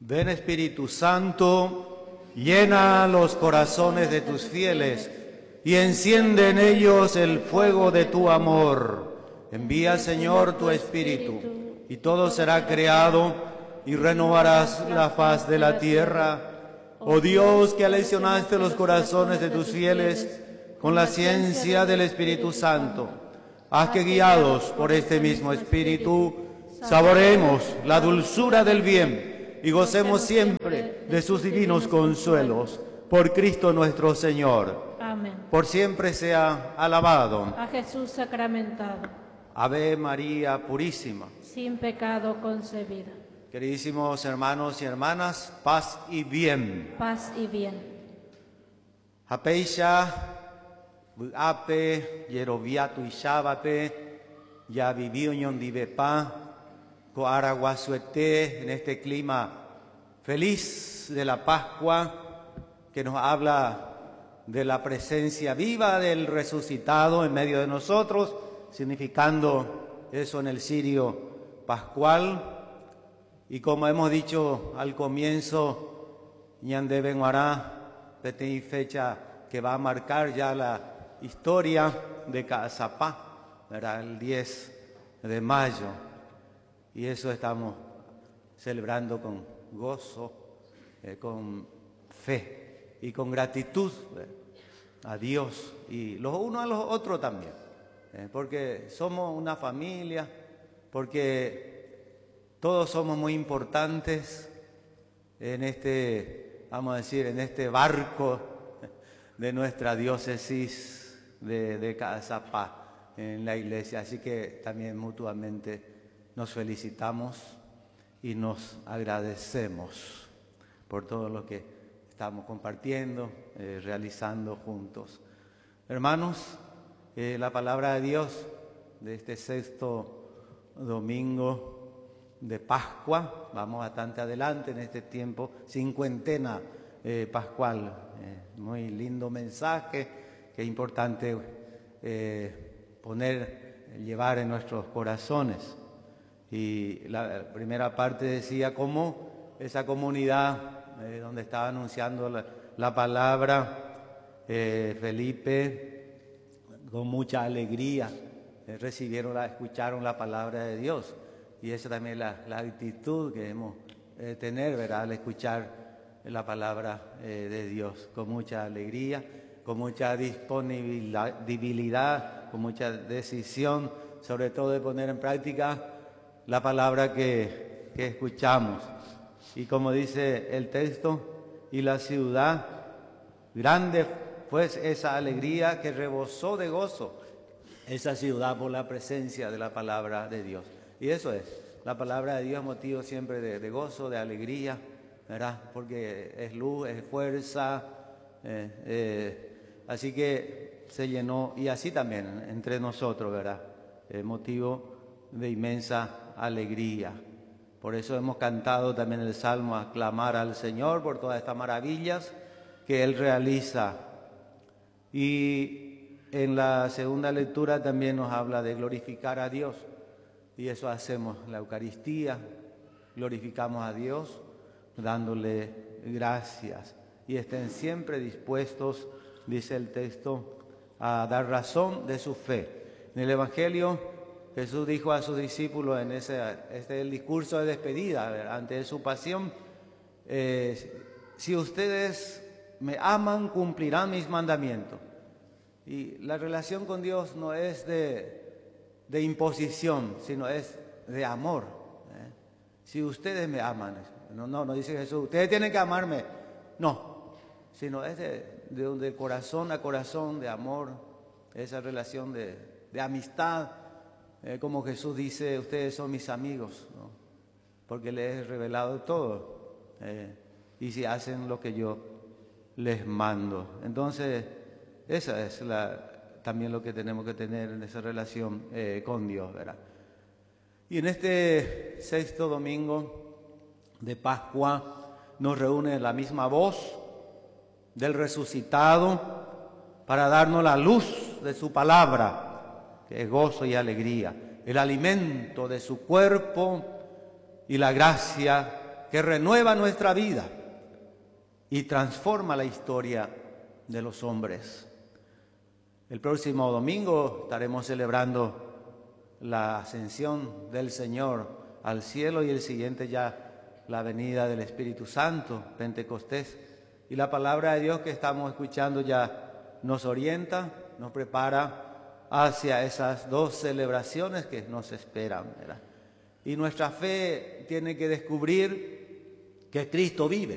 Ven Espíritu Santo, llena los corazones de tus fieles y enciende en ellos el fuego de tu amor. Envía, Señor, tu Espíritu, y todo será creado y renovarás la faz de la tierra. Oh Dios, que aleccionaste los corazones de tus fieles con la ciencia del Espíritu Santo, haz que guiados por este mismo Espíritu, saboreemos la dulzura del bien y gocemos siempre de sus divinos consuelos. Por Cristo nuestro Señor. Amén. Por siempre sea alabado. A Jesús sacramentado, Ave María Purísima. sin pecado concebida. Queridísimos hermanos y hermanas, paz y bien. Paz y bien. Hapeisha, ape, yeroviatu y shabape, ya vivió ñondivepa, coaraguasuete, en este clima feliz de la Pascua, que nos habla de la presencia viva del resucitado en medio de nosotros, significando eso en el cirio pascual. Y como hemos dicho al comienzo, ñandebe guará, fecha que va a marcar ya la historia de Caazapá, ¿verdad? El 10 de mayo. Y eso estamos celebrando con gozo, con fe y con gratitud a Dios y los unos a los otros también. Porque somos una familia, porque todos somos muy importantes en este, vamos a decir, en este barco de nuestra diócesis de Caazapá en la iglesia. Así que también mutuamente nos felicitamos y nos agradecemos por todo lo que estamos compartiendo, realizando juntos. Hermanos, la palabra de Dios de este sexto domingo de Pascua, vamos bastante adelante en este tiempo, cincuentena pascual. Muy lindo mensaje que es importante llevar en nuestros corazones. Y la primera parte decía cómo esa comunidad donde estaba anunciando la palabra, Felipe, con mucha alegría escucharon la palabra de Dios. Y esa también es la actitud que debemos tener, ¿verdad? Al escuchar la palabra de Dios, con mucha alegría, con mucha disponibilidad, con mucha decisión, sobre todo de poner en práctica la palabra que escuchamos. Y como dice el texto, y la ciudad, grande pues esa alegría que rebosó de gozo, esa ciudad por la presencia de la palabra de Dios. Y eso es, la palabra de Dios es motivo siempre de gozo, de alegría, ¿verdad? Porque es luz, es fuerza, así que se llenó, y así también entre nosotros, ¿verdad? Motivo de inmensa alegría. Por eso hemos cantado también el Salmo, aclamar al Señor por todas estas maravillas que Él realiza. Y en la segunda lectura también nos habla de glorificar a Dios. Y eso hacemos en la Eucaristía, glorificamos a Dios dándole gracias. Y estén siempre dispuestos, dice el texto, a dar razón de su fe. En el Evangelio Jesús dijo a sus discípulos en el discurso de despedida antes de su pasión, si ustedes me aman, cumplirán mis mandamientos. Y la relación con Dios no es de imposición, sino es de amor. Si ustedes me aman, no dice Jesús, ustedes tienen que amarme, no, sino es de corazón a corazón, de amor, esa relación de amistad. Como Jesús dice, ustedes son mis amigos, ¿no? Porque les he revelado todo, y si hacen lo que yo les mando. Entonces, esa es también lo que tenemos que tener en esa relación con Dios, ¿verdad? Y en este sexto domingo de Pascua nos reúne la misma voz del resucitado para darnos la luz de su palabra, que es gozo y alegría, el alimento de su cuerpo y la gracia que renueva nuestra vida y transforma la historia de los hombres. El próximo domingo estaremos celebrando la ascensión del Señor al cielo y el siguiente ya la venida del Espíritu Santo, Pentecostés. Y la palabra de Dios que estamos escuchando ya nos orienta, nos prepara hacia esas dos celebraciones que nos esperan, ¿verdad? Y nuestra fe tiene que descubrir que Cristo vive.